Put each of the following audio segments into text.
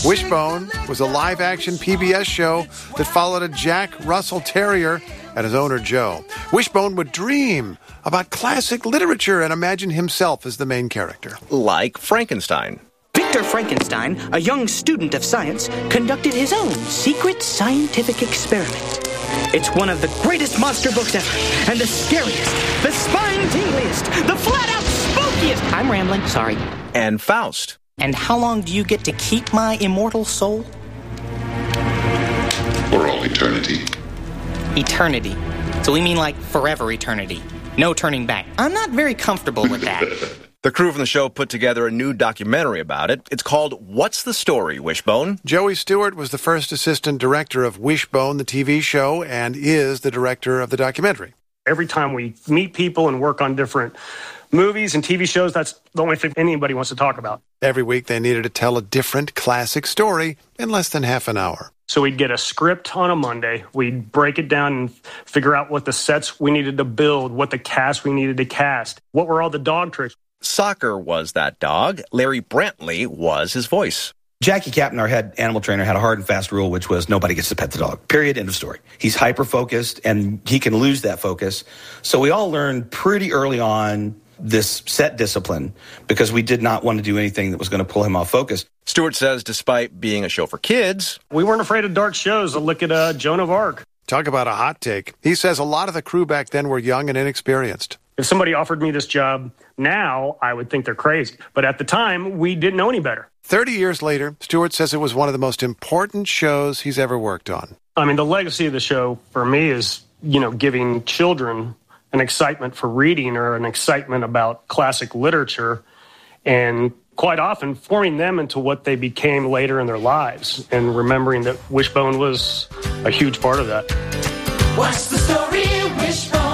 Wishbone was a live-action PBS show that followed a Jack Russell Terrier and his owner, Joe. Wishbone would dream about classic literature and imagine himself as the main character. Like Frankenstein. Victor Frankenstein, a young student of science, conducted his own secret scientific experiment. It's one of the greatest monster books ever, and the scariest, the spine-tingliest, the flat-out spookiest. I'm rambling, sorry. And Faust. And how long do you get to keep my immortal soul? For all eternity. Eternity. So we mean like forever eternity. No turning back. I'm not very comfortable with that. The crew from the show put together a new documentary about it. It's called What's the Story, Wishbone? Joey Stewart was the first assistant director of Wishbone, the TV show, and is the director of the documentary. Every time we meet people and work on different movies and TV shows, that's the only thing anybody wants to talk about. Every week they needed to tell a different classic story in less than half an hour. So we'd get a script on a Monday. We'd break it down and figure out what the sets we needed to build, what the cast we needed to cast, what were all the dog tricks. Soccer was that dog. Larry Brantley was his voice. Jackie Captain, our head animal trainer, had a hard and fast rule, which was nobody gets to pet the dog. Period. End of story. He's hyper-focused, and he can lose that focus. So we all learned pretty early on this set discipline because we did not want to do anything that was going to pull him off focus. Stewart says despite being a show for kids, we weren't afraid of dark shows. Look at Joan of Arc. Talk about a hot take. He says a lot of the crew back then were young and inexperienced. If somebody offered me this job now, I would think they're crazy. But at the time, we didn't know any better. 30 years later, Stewart says it was one of the most important shows he's ever worked on. I mean, the legacy of the show for me is, giving children an excitement for reading or an excitement about classic literature, and quite often forming them into what they became later in their lives, and remembering that Wishbone was a huge part of that. What's the story, Wishbone?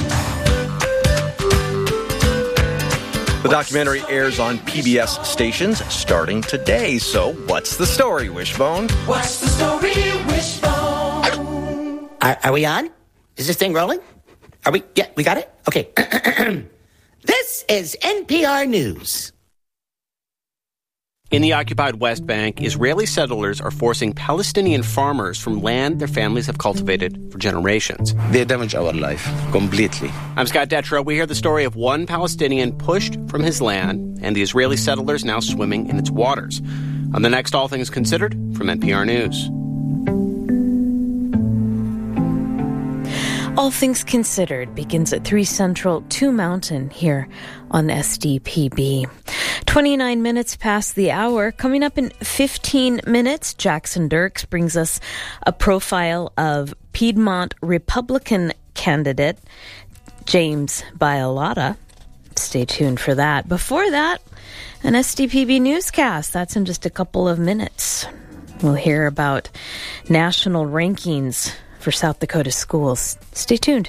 The documentary airs on PBS stations starting today. So what's the story, Wishbone? What's the story, Wishbone? Are we on? Is this thing rolling? Are we? Yeah, we got it? Okay. This is NPR News. In the occupied West Bank, Israeli settlers are forcing Palestinian farmers from land their families have cultivated for generations. They damage our life completely. I'm Scott Detrow. We hear the story of one Palestinian pushed from his land and the Israeli settlers now swimming in its waters. On the next All Things Considered from NPR News. All Things Considered begins at 3 Central, 2 Mountain here on SDPB. 29 minutes past the hour. Coming up in 15 minutes, Jackson Dirks brings us a profile of Piedmont Republican candidate James Bialotta. Stay tuned for that. Before that, an SDPB newscast. That's in just a couple of minutes. We'll hear about national rankings for South Dakota schools. Stay tuned.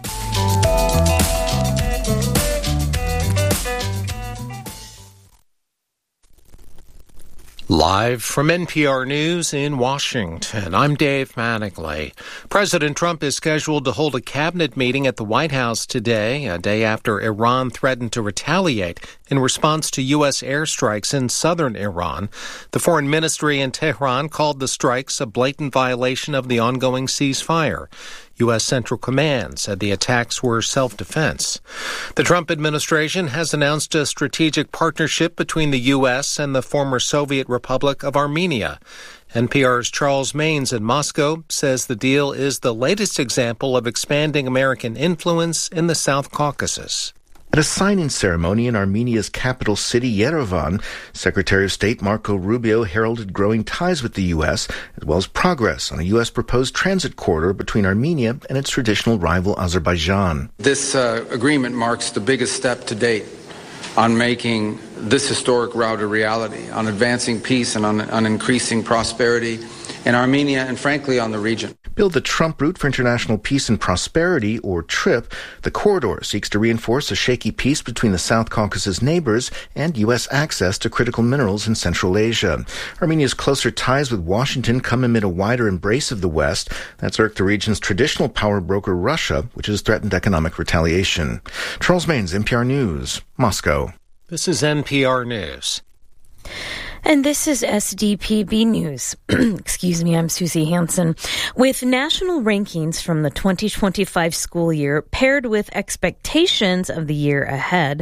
Live from NPR News in Washington, I'm Dave Mattingly. President Trump is scheduled to hold a cabinet meeting at the White House today, a day after Iran threatened to retaliate in response to U.S. airstrikes in southern Iran. The foreign ministry in Tehran called the strikes a blatant violation of the ongoing ceasefire. U.S. Central Command said the attacks were self-defense. The Trump administration has announced a strategic partnership between the U.S. and the former Soviet Republic of Armenia. NPR's Charles Maynes in Moscow says the deal is the latest example of expanding American influence in the South Caucasus. At a signing ceremony in Armenia's capital city, Yerevan, Secretary of State Marco Rubio heralded growing ties with the U.S., as well as progress on a U.S. proposed transit corridor between Armenia and its traditional rival Azerbaijan. This agreement marks the biggest step to date on making this historic route a reality, on advancing peace and on increasing prosperity in Armenia and, frankly, on the region. Billed the Trump Route for International Peace and Prosperity, or TRIP, the corridor seeks to reinforce a shaky peace between the South Caucasus neighbors and U.S. access to critical minerals in Central Asia. Armenia's closer ties with Washington come amid a wider embrace of the West that's irked the region's traditional power broker Russia, which has threatened economic retaliation. Charles Maynes, NPR News, Moscow. This is NPR News. And this is SDPB News. Excuse me, I'm Susie Hansen. With national rankings from the 2025 school year paired with expectations of the year ahead,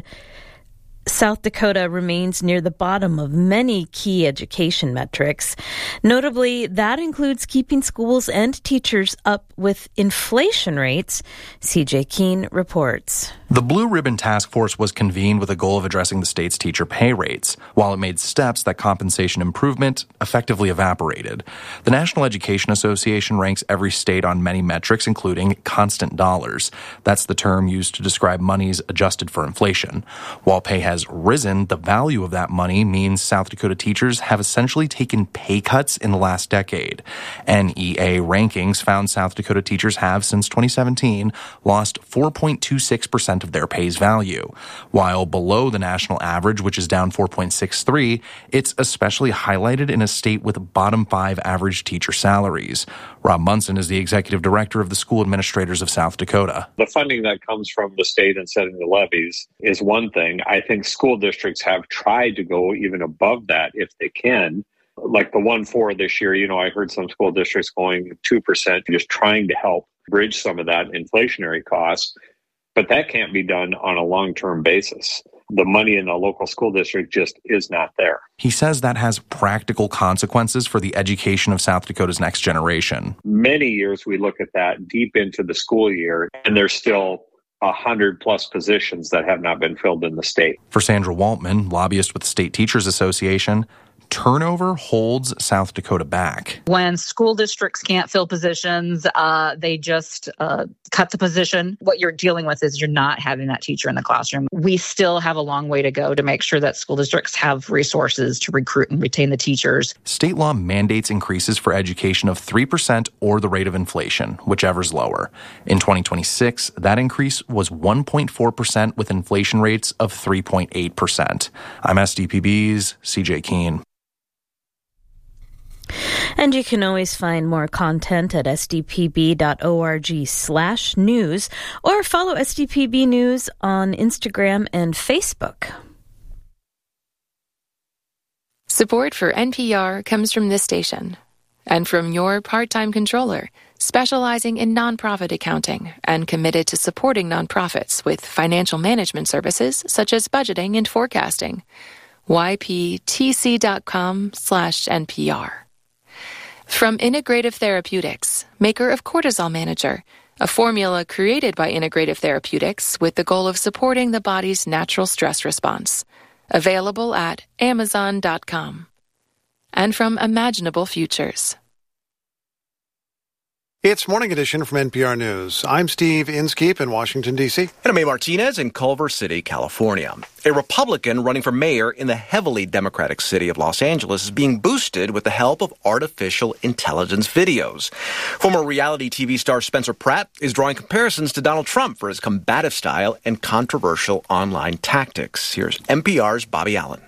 South Dakota remains near the bottom of many key education metrics. Notably, that includes keeping schools and teachers up with inflation rates. CJ Keene reports. The Blue Ribbon Task Force was convened with a goal of addressing the state's teacher pay rates. While it made steps, that compensation improvement effectively evaporated. The National Education Association ranks every state on many metrics, including constant dollars. That's the term used to describe monies adjusted for inflation. While pay has risen, the value of that money means South Dakota teachers have essentially taken pay cuts in the last decade. NEA rankings found South Dakota teachers have, since 2017, lost 4.26% of their pay's value. While below the national average, which is down 4.63, it's especially highlighted in a state with bottom 5 average teacher salaries. Rob Munson is the executive director of the School Administrators of South Dakota. The funding that comes from the state and setting the levies is one thing. I think school districts have tried to go even above that if they can. Like the 1.4 this year, I heard some school districts going 2%, just trying to help bridge some of that inflationary cost. But that can't be done on a long-term basis. The money in the local school district just is not there. He says that has practical consequences for the education of South Dakota's next generation. Many years we look at that deep into the school year, and there's still 100+ positions that have not been filled in the state. For Sandra Waltman, lobbyist with the State Teachers Association, turnover holds South Dakota back. When school districts can't fill positions, they just cut the position. What you're dealing with is you're not having that teacher in the classroom. We still have a long way to go to make sure that school districts have resources to recruit and retain the teachers. State law mandates increases for education of 3% or the rate of inflation, whichever's lower. In 2026, that increase was 1.4% with inflation rates of 3.8%. I'm SDPB's CJ Keene. And you can always find more content at sdpb.org/news or follow SDPB News on Instagram and Facebook. Support for NPR comes from this station and from your part-time controller, specializing in nonprofit accounting and committed to supporting nonprofits with financial management services such as budgeting and forecasting. yptc.com/NPR. From Integrative Therapeutics, maker of Cortisol Manager, a formula created by Integrative Therapeutics with the goal of supporting the body's natural stress response. Available at Amazon.com. And from Imaginable Futures. It's Morning Edition from NPR News. I'm Steve Inskeep in Washington, D.C. And I'm May Martinez in Culver City, California. A Republican running for mayor in the heavily Democratic city of Los Angeles is being boosted with the help of artificial intelligence videos. Former reality TV star Spencer Pratt is drawing comparisons to Donald Trump for his combative style and controversial online tactics. Here's NPR's Bobby Allen.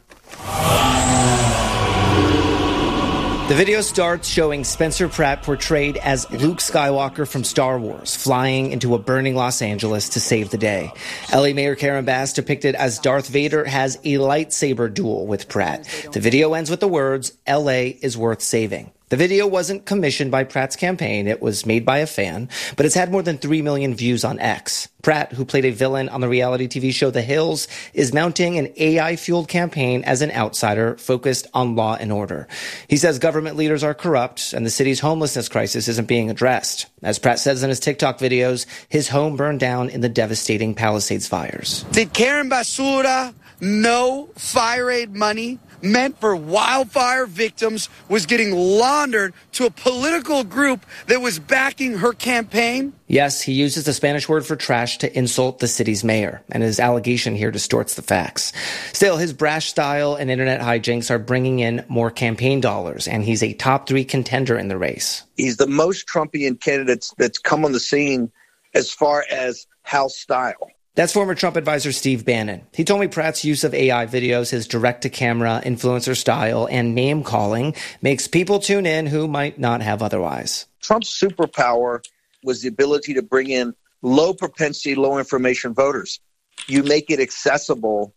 The video starts showing Spencer Pratt portrayed as Luke Skywalker from Star Wars, flying into a burning Los Angeles to save the day. LA Mayor Karen Bass, depicted as Darth Vader, has a lightsaber duel with Pratt. The video ends with the words, "LA is worth saving." The video wasn't commissioned by Pratt's campaign. It was made by a fan, but it's had more than 3 million views on X. Pratt, who played a villain on the reality TV show The Hills, is mounting an AI-fueled campaign as an outsider focused on law and order. He says government leaders are corrupt and the city's homelessness crisis isn't being addressed. As Pratt says in his TikTok videos, his home burned down in the devastating Palisades fires. Did Karen Basura know fire aid money meant for wildfire victims was getting laundered to a political group that was backing her campaign? Yes, he uses the Spanish word for trash to insult the city's mayor, and his allegation here distorts the facts. Still, his brash style and internet hijinks are bringing in more campaign dollars, and he's a top 3 contender in the race. He's the most Trumpian candidate that's come on the scene as far as house style. That's former Trump advisor Steve Bannon. He told me Pratt's use of AI videos, his direct-to-camera influencer style, and name-calling makes people tune in who might not have otherwise. Trump's superpower was the ability to bring in low-propensity, low-information voters. You make it accessible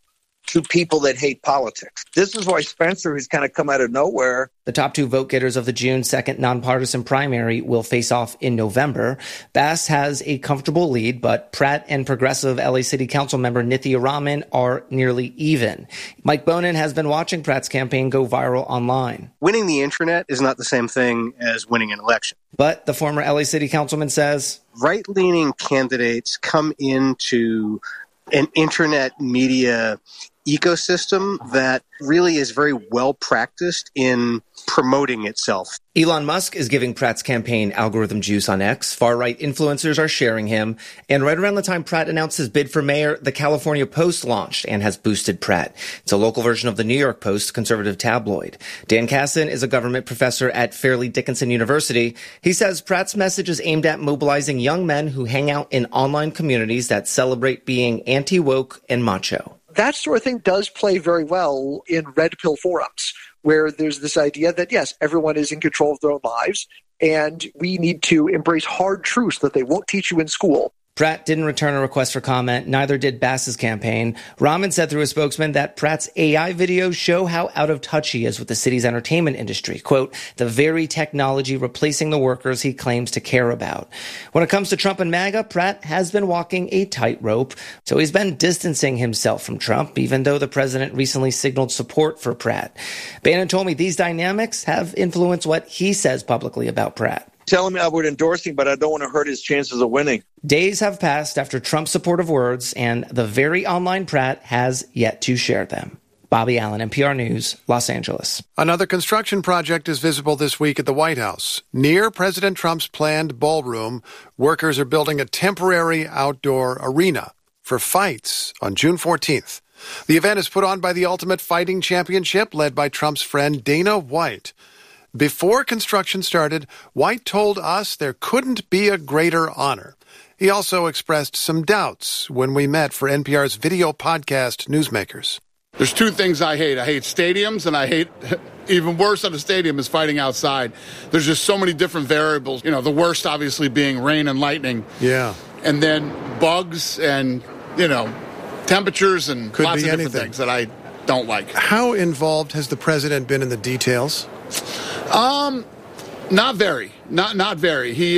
to people that hate politics. This is why Spencer, who's kind of come out of nowhere. The top two vote getters of the June 2nd nonpartisan primary will face off in November. Bass has a comfortable lead, but Pratt and progressive LA City Council member Nithya Raman are nearly even. Mike Bonin has been watching Pratt's campaign go viral online. Winning the internet is not the same thing as winning an election. But the former LA City Councilman says right-leaning candidates come into an internet media ecosystem that really is very well practiced in promoting itself. Elon Musk is giving Pratt's campaign algorithm juice on X. Far-right influencers are sharing him. And right around the time Pratt announced his bid for mayor, the California Post launched and has boosted Pratt. It's a local version of the New York Post, conservative tabloid. Dan Kasson is a government professor at Fairleigh Dickinson University. He says Pratt's message is aimed at mobilizing young men who hang out in online communities that celebrate being anti-woke and macho. That sort of thing does play very well in red pill forums, where there's this idea that, yes, everyone is in control of their own lives, and we need to embrace hard truths that they won't teach you in school. Pratt didn't return a request for comment, neither did Bass's campaign. Raman said through a spokesman that Pratt's AI videos show how out of touch he is with the city's entertainment industry. Quote, the very technology replacing the workers he claims to care about. When it comes to Trump and MAGA, Pratt has been walking a tightrope, so he's been distancing himself from Trump, even though the president recently signaled support for Pratt. Bannon told me these dynamics have influenced what he says publicly about Pratt. Telling me I would endorse him, but I don't want to hurt his chances of winning. Days have passed after Trump's supportive words, and the very online Pratt has yet to share them. Bobby Allen, NPR News, Los Angeles. Another construction project is visible this week at the White House. Near President Trump's planned ballroom, workers are building a temporary outdoor arena for fights on June 14th. The event is put on by the Ultimate Fighting Championship, led by Trump's friend Dana White. Before construction started, White told us there couldn't be a greater honor. He also expressed some doubts when we met for NPR's video podcast Newsmakers. There's two things I hate. I hate stadiums, and I hate, even worse than a stadium, is fighting outside. There's just so many different variables. You know, the worst obviously being rain and lightning. Yeah. And then bugs and, temperatures and Could lots be of different anything. things that I don't like. How involved has the president been in the details? Not very. Not very. He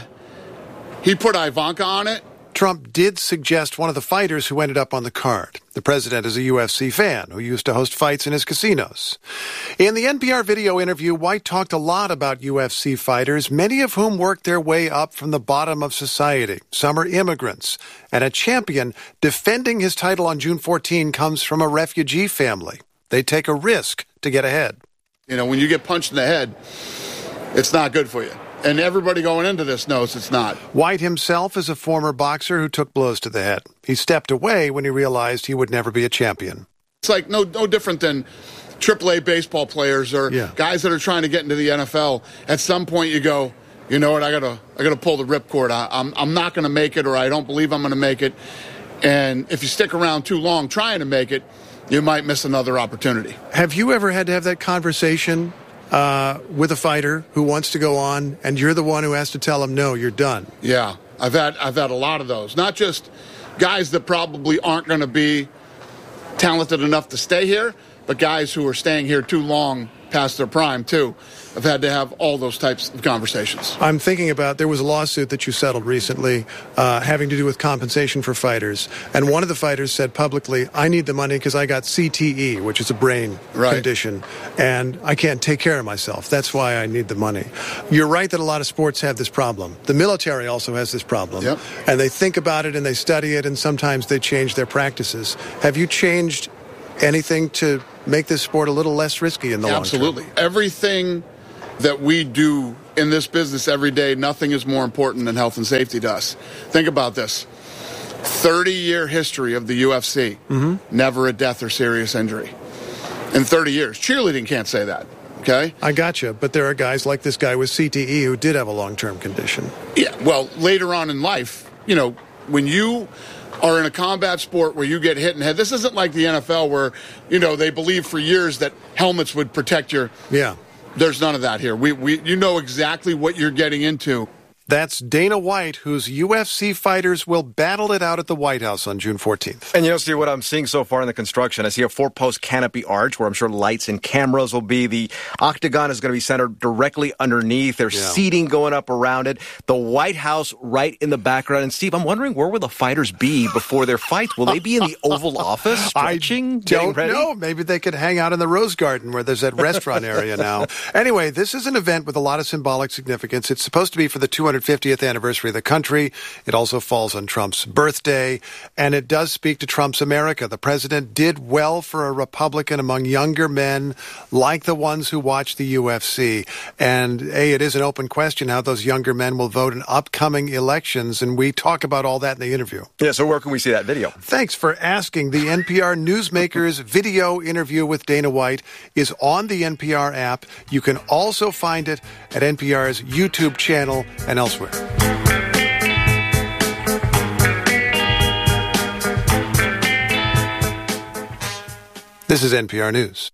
put Ivanka on it. Trump did suggest one of the fighters who ended up on the card. The president is a UFC fan who used to host fights in his casinos. In the NPR video interview, White talked a lot about UFC fighters, many of whom worked their way up from the bottom of society. Some are immigrants. And a champion defending his title on June 14 comes from a refugee family. They take a risk to get ahead. When you get punched in the head, it's not good for you. And everybody going into this knows it's not. White himself is a former boxer who took blows to the head. He stepped away when he realized he would never be a champion. It's like no different than AAA baseball players or guys that are trying to get into the NFL. At some point you go, you know what, I gotta pull the ripcord. I'm not gonna make it, or I don't believe I'm gonna make it. And if you stick around too long trying to make it, you might miss another opportunity. Have you ever had to have that conversation with a fighter who wants to go on, and you're the one who has to tell him, no, you're done? Yeah, I've had a lot of those. Not just guys that probably aren't going to be talented enough to stay here, but guys who are staying here too long past their prime, too. I've had to have all those types of conversations. I'm thinking about, there was a lawsuit that you settled recently having to do with compensation for fighters. And one of the fighters said publicly, I need the money because I got CTE, which is a brain condition, and I can't take care of myself. That's why I need the money. You're right that a lot of sports have this problem. The military also has this problem. Yep. And they think about it and they study it, and sometimes they change their practices. Have you changed anything to make this sport a little less risky in the long term? Absolutely. Everything that we do in this business every day, nothing is more important than health and safety to us. Think about this. 30-year history of the UFC, never a death or serious injury. In 30 years. Cheerleading can't say that, okay? I gotcha, but there are guys like this guy with CTE who did have a long-term condition. Yeah, well, later on in life, when you are in a combat sport where you get hit in the head, this isn't like the NFL where, they believe for years that helmets would protect your... Yeah. There's none of that here. You know exactly what you're getting into. That's Dana White, whose UFC fighters will battle it out at the White House on June 14th. And see what I'm seeing so far in the construction. I see a 4-post canopy arch where I'm sure lights and cameras will be. The octagon is going to be centered directly underneath. There's seating going up around it. The White House right in the background. And Steve, I'm wondering, where will the fighters be before their fights? Will they be in the Oval Office stretching, Don't know. Maybe they could hang out in the Rose Garden where there's that restaurant area now. Anyway, this is an event with a lot of symbolic significance. It's supposed to be for the 250th anniversary of the country. It also falls on Trump's birthday, and it does speak to Trump's America. The president did well for a Republican among younger men like the ones who watch the UFC. And, it is an open question how those younger men will vote in upcoming elections, and we talk about all that in the interview. Yeah, so where can we see that video? Thanks for asking. The NPR Newsmakers video interview with Dana White is on the NPR app. You can also find it at NPR's YouTube channel and elsewhere. This is NPR News.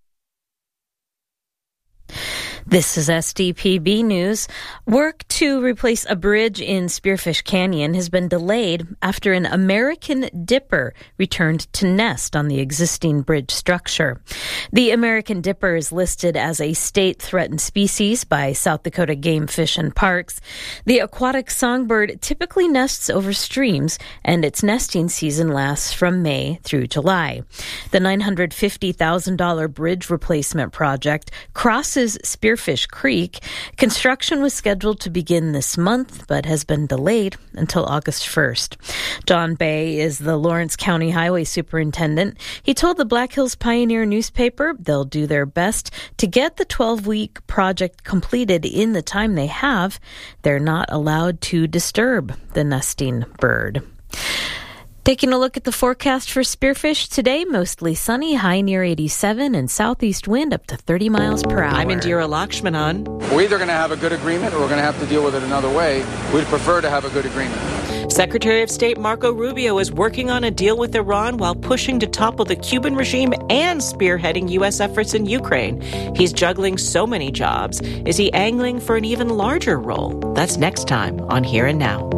This is SDPB News. Work to replace a bridge in Spearfish Canyon has been delayed after an American dipper returned to nest on the existing bridge structure. The American dipper is listed as a state-threatened species by South Dakota Game, Fish, and Parks. The aquatic songbird typically nests over streams, and its nesting season lasts from May through July. The $950,000 bridge replacement project crosses Spearfish Creek. Construction was scheduled to begin this month, but has been delayed until August 1st. John Bay is the Lawrence County Highway Superintendent. He told the Black Hills Pioneer newspaper they'll do their best to get the 12-week project completed in the time they have. They're not allowed to disturb the nesting bird. Taking a look at the forecast for Spearfish today, mostly sunny, high near 87, and southeast wind up to 30 miles per hour. I'm Indira Lakshmanan. We're either going to have a good agreement or we're going to have to deal with it another way. We'd prefer to have a good agreement. Secretary of State Marco Rubio is working on a deal with Iran while pushing to topple the Cuban regime and spearheading U.S. efforts in Ukraine. He's juggling so many jobs. Is he angling for an even larger role? That's next time on Here and Now.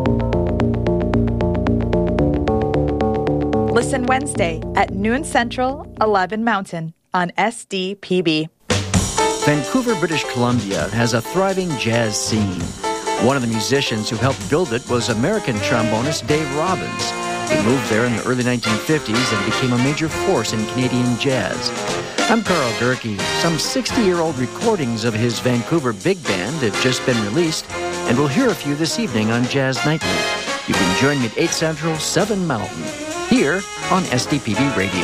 Listen Wednesday at noon Central, 11 Mountain on SDPB. Vancouver, British Columbia has a thriving jazz scene. One of the musicians who helped build it was American trombonist Dave Robbins. He moved there in the early 1950s and became a major force in Canadian jazz. I'm Carl Gerke. Some 60-year-old recordings of his Vancouver big band have just been released, and we'll hear a few this evening on Jazz Nightly. You can join me at 8 Central, 7 Mountain, here on SDPB Radio.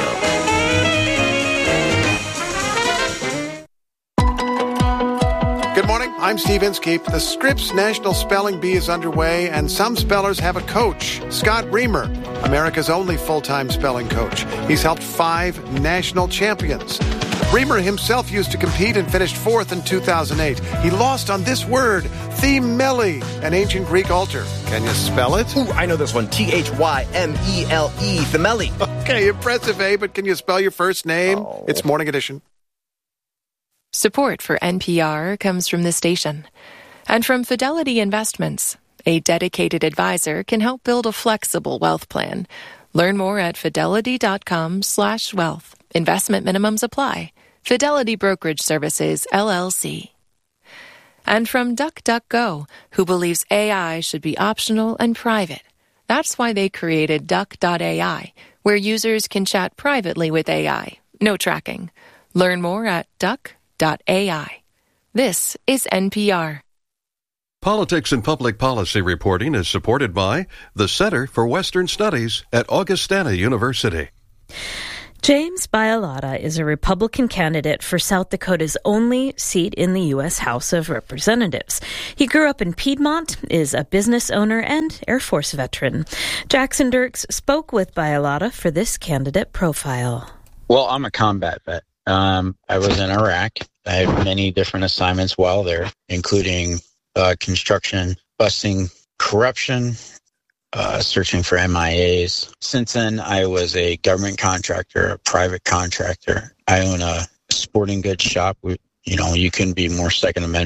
Good morning. I'm Steve Inskeep. The Scripps National Spelling Bee is underway, and some spellers have a coach, Scott Reamer, America's only full-time spelling coach. He's helped 5 national champions. Reamer himself used to compete and finished 4th in 2008. He lost on this word, themele, an ancient Greek altar. Can you spell it? Ooh, I know this one. Thymele, themele. Okay, impressive, eh? But can you spell your first name? Oh. It's Morning Edition. Support for NPR comes from this station and from Fidelity Investments. A dedicated advisor can help build a flexible wealth plan. Learn more at fidelity.com/wealth. Investment minimums apply. Fidelity Brokerage Services, LLC. And from DuckDuckGo, who believes AI should be optional and private. That's why they created Duck.ai, where users can chat privately with AI. No tracking. Learn more at Duck.ai. This is NPR. Politics and Public Policy reporting is supported by the Center for Western Studies at Augustana University. James Bialotta is a Republican candidate for South Dakota's only seat in the U.S. House of Representatives. He grew up in Piedmont, is a business owner, and Air Force veteran. Jackson Dirks spoke with Bialotta for this candidate profile. Well, I'm a combat vet. I was in Iraq. I had many different assignments while there, including construction, busting corruption, searching for MIAs. Since then, I was a government contractor, a private contractor. I own a sporting goods shop. You couldn't be more Second Amendment.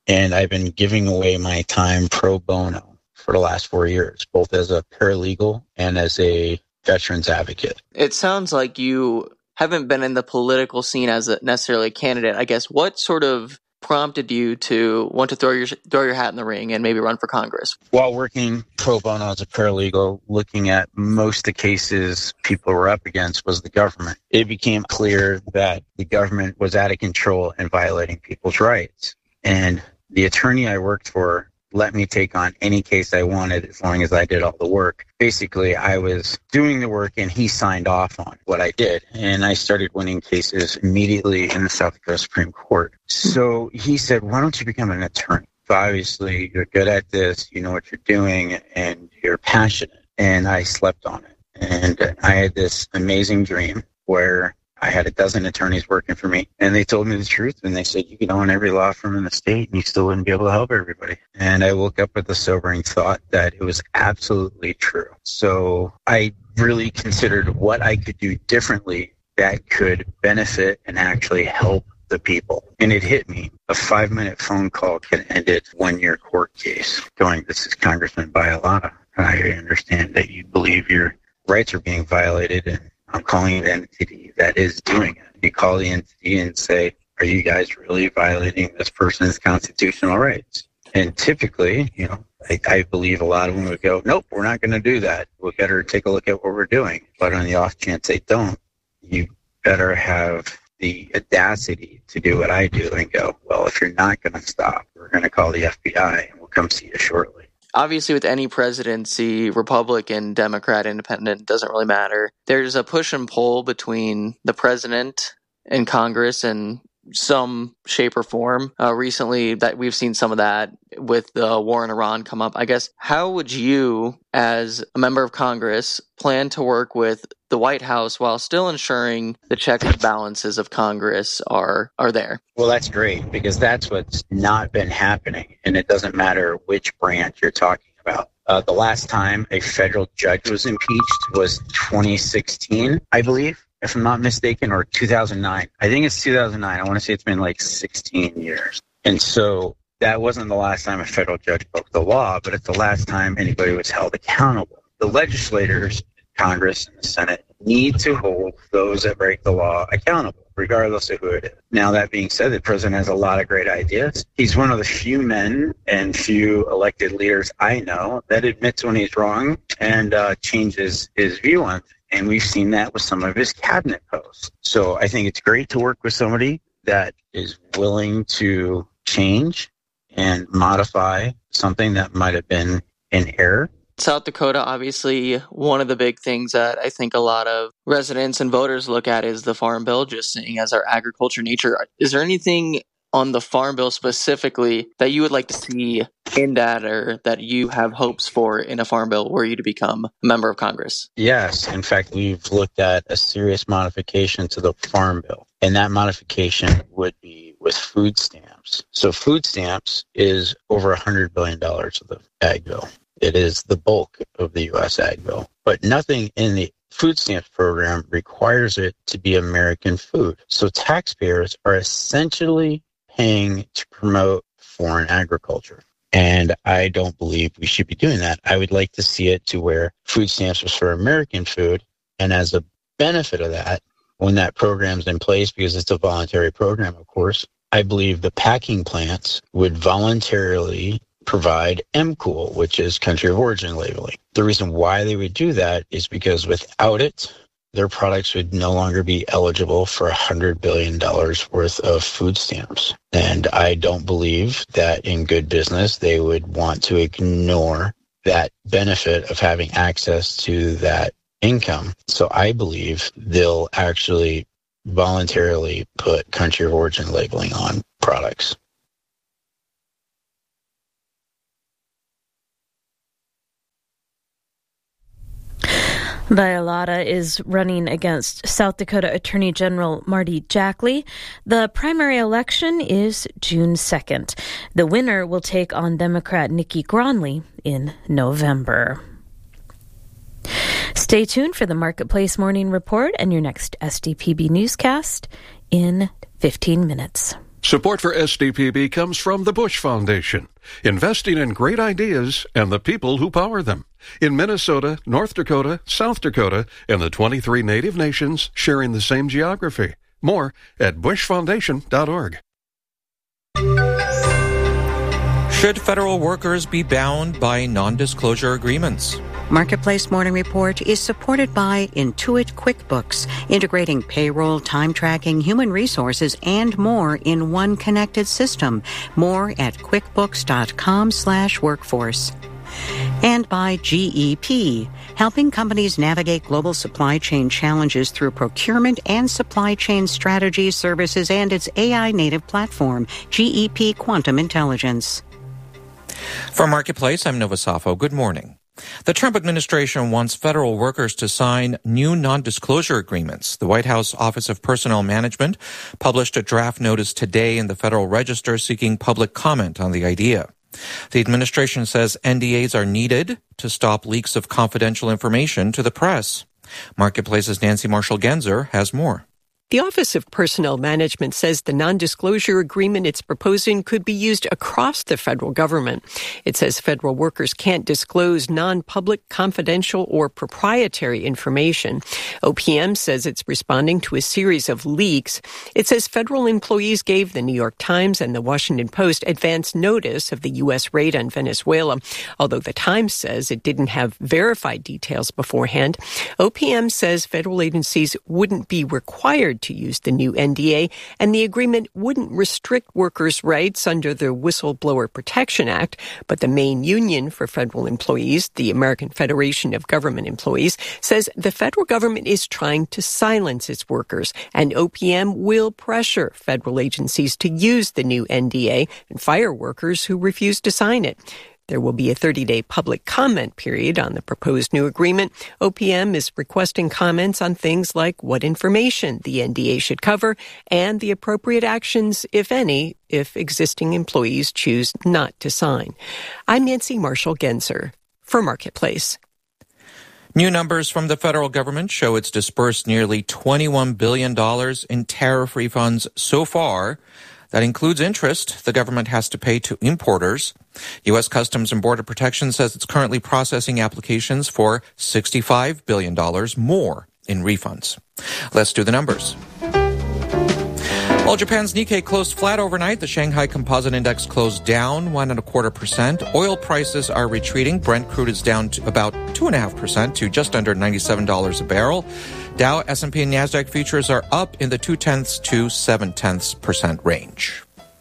And I've been giving away my time pro bono for the last 4 years, both as a paralegal and as a veterans advocate. It sounds like you haven't been in the political scene as necessarily a candidate. I guess what sort of prompted you to want to throw your hat in the ring and maybe run for Congress? While working pro bono as a paralegal, looking at most of the cases people were up against was the government. It became clear that the government was out of control and violating people's rights. And the attorney I worked for let me take on any case I wanted as long as I did all the work. Basically, I was doing the work and he signed off on what I did. And I started winning cases immediately in the South Dakota Supreme Court. So he said, why don't you become an attorney? So obviously, you're good at this, you know what you're doing, and you're passionate. And I slept on it. And I had this amazing dream where I had a dozen attorneys working for me, and they told me the truth, and they said, you could own every law firm in the state, and you still wouldn't be able to help everybody. And I woke up with the sobering thought that it was absolutely true. So I really considered what I could do differently that could benefit and actually help the people. And it hit me. A 5-minute phone call can end a 1-year court case. Going, this is Congressman Bialotta. I understand that you believe your rights are being violated, and I'm calling the entity that is doing it. You call the entity and say, are you guys really violating this person's constitutional rights? And typically, you know, I believe a lot of them would go, nope, we're not going to do that. We better take a look at what we're doing. But on the off chance they don't, you better have the audacity to do what I do and go, well, if you're not going to stop, we're going to call the FBI and we'll come see you shortly. Obviously, with any presidency, Republican, Democrat, Independent, doesn't really matter. There's a push and pull between the president and Congress in some shape or form. Recently, that we've seen some of that with the war in Iran come up. I guess, how would you, as a member of Congress, plan to work with the White House while still ensuring the checks and balances of Congress are there? Well, that's great, because that's what's not been happening. And it doesn't matter which branch you're talking about. The last time a federal judge was impeached was 2016, I believe, if I'm not mistaken, or 2009. I think it's 2009. I want to say it's been like 16 years. And so that wasn't the last time a federal judge broke the law, but it's the last time anybody was held accountable. The legislators, Congress and the Senate, need to hold those that break the law accountable, regardless of who it is. Now, that being said, the president has a lot of great ideas. He's one of the few men and few elected leaders I know that admits when he's wrong and changes his view on things. And we've seen that with some of his cabinet posts. So I think it's great to work with somebody that is willing to change and modify something that might have been an error. South Dakota, obviously, one of the big things that I think a lot of residents and voters look at is the Farm Bill, just seeing as our agriculture nature. Is there anything on the Farm Bill specifically that you would like to see in that, or that you have hopes for in a Farm Bill were you to become a member of Congress? Yes. In fact, we've looked at a serious modification to the Farm Bill, and that modification would be with food stamps. So food stamps is over $100 billion of the Ag Bill. It is the bulk of the U.S. Ag Bill. But nothing in the food stamps program requires it to be American food. So taxpayers are essentially paying to promote foreign agriculture. And I don't believe we should be doing that. I would like to see it to where food stamps was for American food. And as a benefit of that, when that program's in place, because it's a voluntary program, of course, I believe the packing plants would voluntarily provide MCOOL, which is country of origin labeling. The reason why they would do that is because without it, their products would no longer be eligible for $100 billion worth of food stamps. And I don't believe that in good business, they would want to ignore that benefit of having access to that income. So I believe they'll actually voluntarily put country of origin labeling on products. Bialotta is running against South Dakota Attorney General Marty Jackley. The primary election is June 2nd. The winner will take on Democrat Nikki Gronley in November. Stay tuned for the Marketplace Morning Report and your next SDPB newscast in 15 minutes. Support for SDPB comes from the Bush Foundation, investing in great ideas and the people who power them. In Minnesota, North Dakota, South Dakota, and the 23 native nations sharing the same geography. More at bushfoundation.org. Should federal workers be bound by non-disclosure agreements? Marketplace Morning Report is supported by Intuit QuickBooks, integrating payroll, time tracking, human resources, and more in one connected system. More at quickbooks.com/workforce. And by GEP, helping companies navigate global supply chain challenges through procurement and supply chain strategy services and its AI-native platform, GEP Quantum Intelligence. For Marketplace, I'm Nova Safo. Good morning. The Trump administration wants federal workers to sign new non-disclosure agreements. The White House Office of Personnel Management published a draft notice today in the Federal Register seeking public comment on the idea. The administration says NDAs are needed to stop leaks of confidential information to the press. Marketplace's Nancy Marshall-Genzer has more. The Office of Personnel Management says the non-disclosure agreement it's proposing could be used across the federal government. It says federal workers can't disclose non-public, confidential, or proprietary information. OPM says it's responding to a series of leaks. It says federal employees gave the New York Times and the Washington Post advance notice of the U.S. raid on Venezuela, although the Times says it didn't have verified details beforehand. OPM says federal agencies wouldn't be required to use the new NDA, and the agreement wouldn't restrict workers' rights under the Whistleblower Protection Act. But the main union for federal employees, the American Federation of Government Employees, says the federal government is trying to silence its workers, and OPM will pressure federal agencies to use the new NDA and fire workers who refuse to sign it. There will be a 30-day public comment period on the proposed new agreement. OPM is requesting comments on things like what information the NDA should cover and the appropriate actions, if any, if existing employees choose not to sign. I'm Nancy Marshall-Genzer for Marketplace. New numbers from the federal government show it's disbursed nearly $21 billion in tariff refunds so far. That includes interest the government has to pay to importers. U.S. Customs and Border Protection says it's currently processing applications for $65 billion more in refunds. Let's do the numbers. While Japan's Nikkei closed flat overnight, the Shanghai Composite Index closed down 1.25%. Oil prices are retreating. Brent crude is down to about 2.5% to just under $97 a barrel. Dow, S&P, and NASDAQ futures are up in the 0.2 to 0.7% range.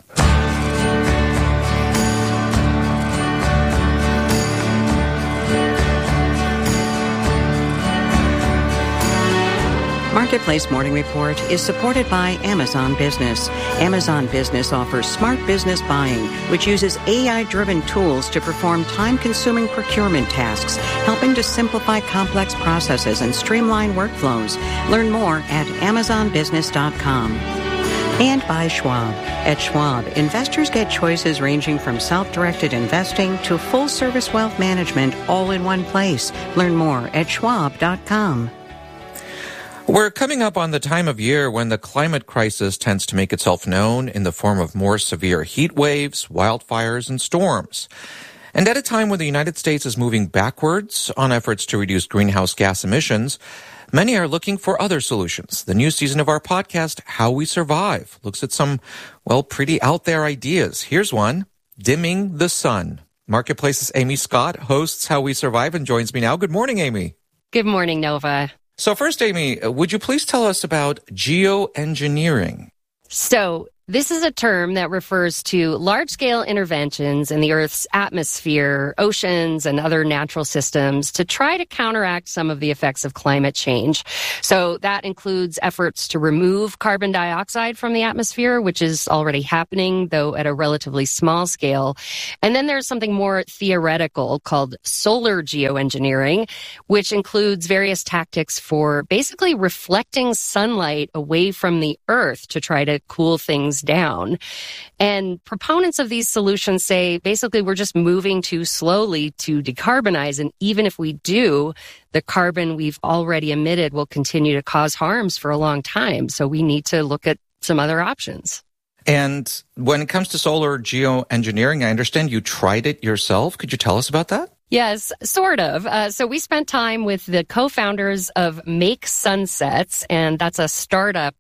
Marketplace Morning Report is supported by Amazon Business. Amazon Business offers smart business buying, which uses AI-driven tools to perform time-consuming procurement tasks, helping to simplify complex processes and streamline workflows. Learn more at amazonbusiness.com. And by Schwab. At Schwab, investors get choices ranging from self-directed investing to full-service wealth management all in one place. Learn more at schwab.com. We're coming up on the time of year when the climate crisis tends to make itself known in the form of more severe heat waves, wildfires, and storms. And at a time when the United States is moving backwards on efforts to reduce greenhouse gas emissions, many are looking for other solutions. The new season of our podcast, How We Survive, looks at some, pretty out there ideas. Here's one, dimming the sun. Marketplace's Amy Scott hosts How We Survive and joins me now. Good morning, Amy. Good morning, Nova. So first, Amy, would you please tell us about geoengineering? So this is a term that refers to large-scale interventions in the Earth's atmosphere, oceans, and other natural systems to try to counteract some of the effects of climate change. So that includes efforts to remove carbon dioxide from the atmosphere, which is already happening, though at a relatively small scale. And then there's something more theoretical called solar geoengineering, which includes various tactics for basically reflecting sunlight away from the Earth to try to cool things down. And proponents of these solutions say basically we're just moving too slowly to decarbonize. And even if we do, the carbon we've already emitted will continue to cause harms for a long time. So we need to look at some other options. And when it comes to solar geoengineering, I understand you tried it yourself. Could you tell us about that? Yes, sort of. So we spent time with the co-founders of Make Sunsets, and that's a startup